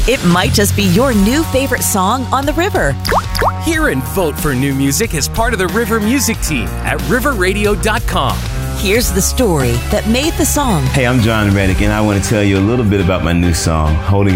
It might just be your new favorite song on the river. Hear and vote for new music as part of the River Music Team at riverradio.com. Here's the story that made the song. Hey, I'm John Reddick, and I want to tell you a little bit about my new song, Holding